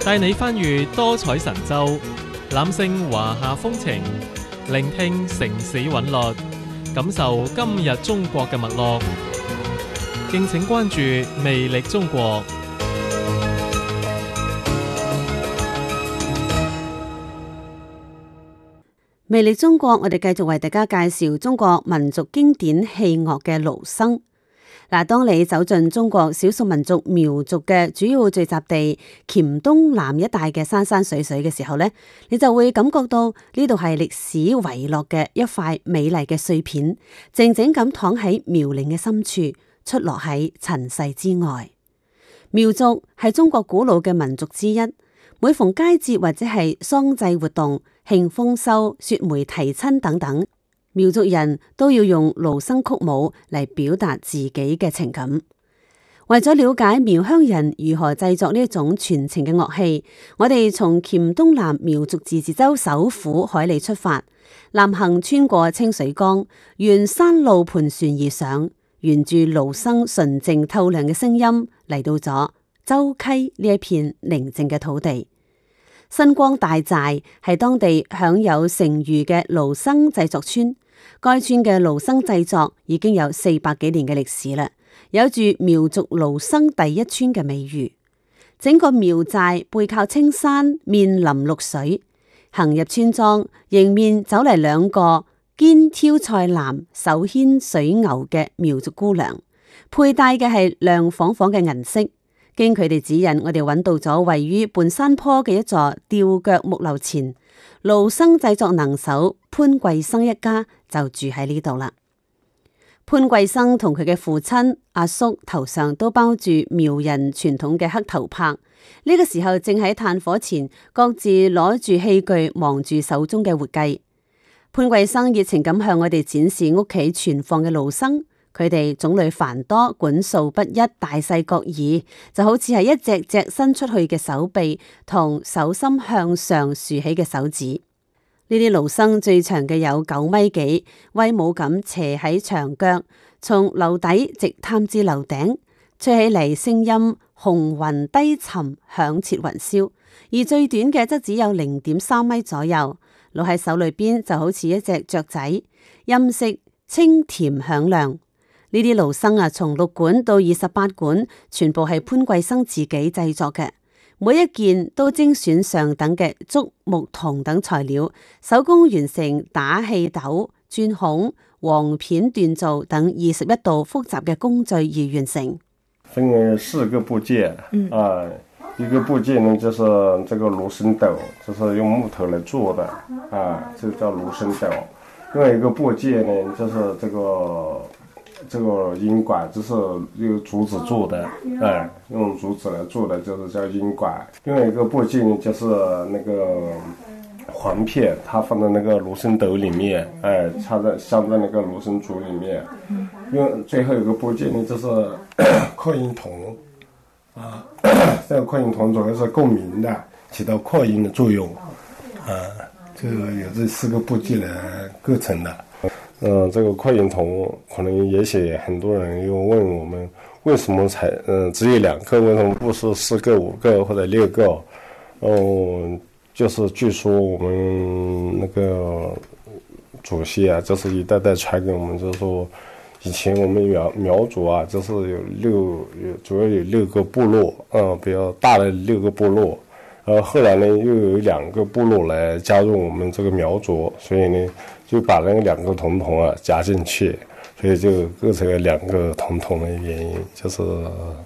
帶你翻閱多彩神州，攬勝華夏風情，聆聽城市韻律，感受今日中國嘅脈絡。敬請關注魅力中國。 魅力中國，我哋繼續為大家介紹中國民族經典器樂嘅盧笙。嗱，當你走進中國少數民族苗族嘅主要聚集地黔東南一帶嘅山山水水嘅時候呢，你就會感覺到呢度係歷史遺落嘅一塊美麗嘅碎片，靜靜咁躺喺苗嶺嘅深處，出落喺塵世之外。苗族係中國古老嘅民族之一，每逢佳節或者係喪祭活動、慶豐收、説媒提親等等，苗族人都要用盧笙曲舞嚟表達自己嘅情感。為咗了解苗鄉人如何製作呢一種傳情嘅樂器，我哋從黔東南苗族自治州首府海里出發，南行穿過清水江，沿山路盤旋而上，沿住盧笙純淨透亮嘅聲音嚟到咗周溪呢一片寧靜嘅土地。新光大寨係當地享有盛譽嘅盧笙製作村，該村嘅盧笙製作已經有400幾年嘅歷史啦，有住苗族盧笙第一村嘅美譽。整個苗寨背靠青山，面臨綠水，行入村莊，迎面走嚟2個肩挑菜籃、手牽水牛嘅苗族姑娘，佩戴嘅係亮晃晃嘅銀飾。經佢哋指引，我哋揾到咗位於半山坡嘅一座吊腳木樓前，盧笙製作能手潘貴生一家就住喺呢度啦。潘貴生同佢嘅父親阿叔頭上都包住苗人傳統嘅黑頭帕，呢個時候正喺炭火前，各自攞住器具，忙住手中嘅活計。潘貴生熱情咁向我哋展示屋企存放嘅盧笙。佢哋種類繁多，管數不一，大細各異，就好似係一隻隻伸出去嘅手臂同手心向上豎起嘅手指。呢啲盧笙最長嘅有9米幾，威武咁斜喺牆腳，從樓底直探至樓頂，吹起嚟聲音雄渾低沉，響徹雲霄。而最短嘅則只有0.3米左右，攞喺手裏邊就好似一隻雀仔，音色清甜響亮。呢啲盧笙啊，從6管到28管，全部係潘貴生自己製作嘅，每一件都精選上等嘅竹、木、銅等材料，手工完成打氣斗、鑽孔、簧片鍛造等21道複雜嘅工序而完成。 分為4個部件，一個部件呢就是這個盧笙斗，就是用木頭來做的，這叫盧笙斗。另外一個部件呢就是這個音管，就是用竹子做的，用竹子來做的，就是叫音管。另外一個部件就是那個簧片，它放在那個盧笙斗裏面，插在鑲在那個盧笙竹裏面。最後一個部件呢，就是擴音筒，這個擴音筒主要是共鳴的，起到擴音的作用，就有這4個部件來構成的。這個擴音筒可能也許很多人又問我們，為什麼只有2個，為什麼不是4個、5個或者6個？就是據說我們那個祖先啊，就是一代代傳給我們，就是說以前我們苗族啊，就是主要有6個部落，比較大的6個部落，後來呢又有2個部落來加入我們這個苗族，所以呢就把那個2個統統加進去，所以就構成了2個統統的原因，就是